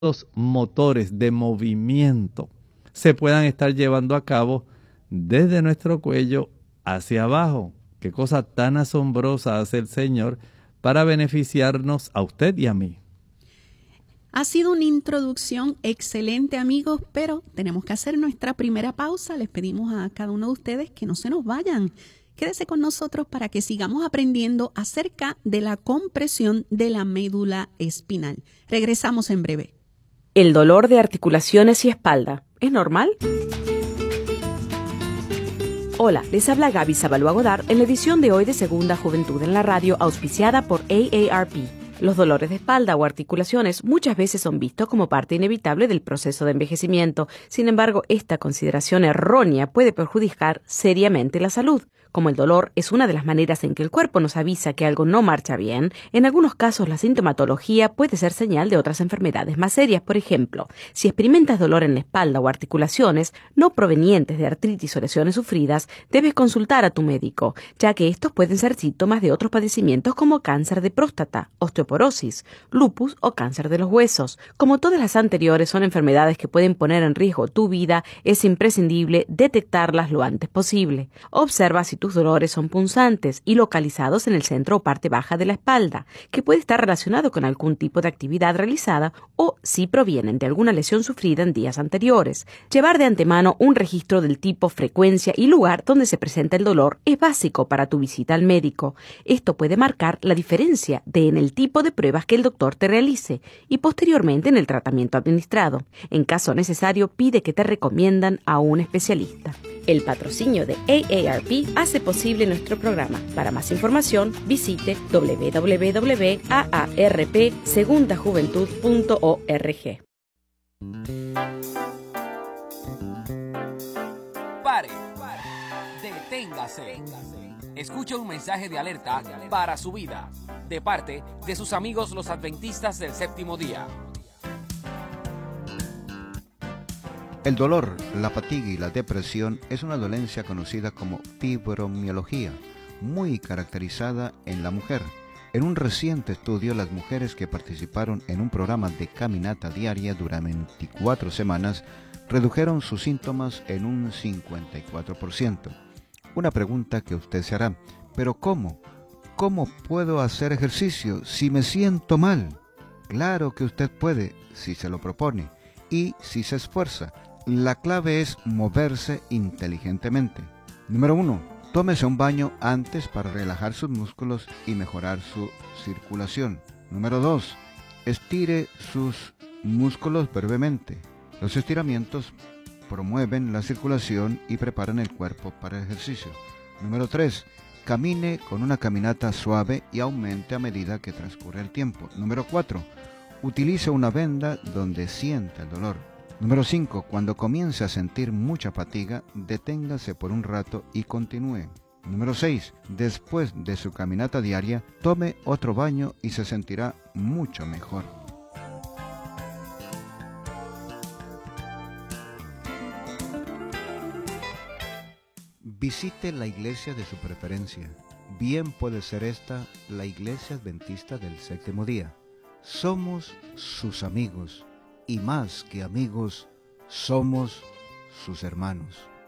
los motores de movimiento se puedan estar llevando a cabo desde nuestro cuello hacia abajo. Qué cosa tan asombrosa hace el Señor para beneficiarnos a usted y a mí. Ha sido una introducción excelente, amigos, pero tenemos que hacer nuestra primera pausa. Les pedimos a cada uno de ustedes que no se nos vayan. Quédese con nosotros para que sigamos aprendiendo acerca de la compresión de la médula espinal. Regresamos en breve. El dolor de articulaciones y espalda, ¿es normal? Hola, les habla Gaby Zabalúa Godard en la edición de hoy de Segunda Juventud en la Radio, auspiciada por AARP. Los dolores de espalda o articulaciones muchas veces son vistos como parte inevitable del proceso de envejecimiento. Sin embargo, esta consideración errónea puede perjudicar seriamente la salud. Como el dolor es una de las maneras en que el cuerpo nos avisa que algo no marcha bien, en algunos casos la sintomatología puede ser señal de otras enfermedades más serias. Por ejemplo, si experimentas dolor en la espalda o articulaciones no provenientes de artritis o lesiones sufridas, debes consultar a tu médico, ya que estos pueden ser síntomas de otros padecimientos como cáncer de próstata, osteoporosis, lupus o cáncer de los huesos. Como todas las anteriores son enfermedades que pueden poner en riesgo tu vida, es imprescindible detectarlas lo antes posible. Observa si tus dolores son punzantes y localizados en el centro o parte baja de la espalda, que puede estar relacionado con algún tipo de actividad realizada o si provienen de alguna lesión sufrida en días anteriores. Llevar de antemano un registro del tipo, frecuencia y lugar donde se presenta el dolor es básico para tu visita al médico. Esto puede marcar la diferencia en el tipo de pruebas que el doctor te realice y posteriormente en el tratamiento administrado. En caso necesario, pide que te recomiendan a un especialista. El patrocinio de AARP hace posible nuestro programa. Para más información, visite www.aarpsegundajuventud.org. Pare. Deténgase. Escuche un mensaje de alerta para su vida, de parte de sus amigos los adventistas del séptimo día. El dolor, la fatiga y la depresión es una dolencia conocida como fibromialgia, muy caracterizada en la mujer. En un reciente estudio, las mujeres que participaron en un programa de caminata diaria durante 24 semanas redujeron sus síntomas en un 54%. Una pregunta que usted se hará, ¿pero cómo? ¿Cómo puedo hacer ejercicio si me siento mal? Claro que usted puede, si se lo propone y si se esfuerza. La clave es moverse inteligentemente. Número 1. Tómese un baño antes para relajar sus músculos y mejorar su circulación. Número 2. Estire sus músculos brevemente. Los estiramientos promueven la circulación y preparan el cuerpo para el ejercicio. Número 3. Camine con una caminata suave y aumente a medida que transcurre el tiempo. Número 4. Utilice una venda donde sienta el dolor. Número 5. Cuando comience a sentir mucha fatiga, deténgase por un rato y continúe. Número 6. Después de su caminata diaria, tome otro baño y se sentirá mucho mejor. Visite la iglesia de su preferencia. Bien puede ser esta la iglesia adventista del séptimo día. Somos sus amigos y más que amigos, somos sus hermanos.